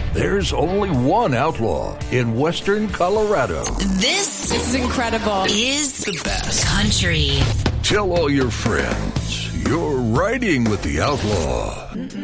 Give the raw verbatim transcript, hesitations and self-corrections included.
There's only one outlaw in western Colorado. This, this is incredible. Is the best country. Tell all your friends you're riding with the outlaw.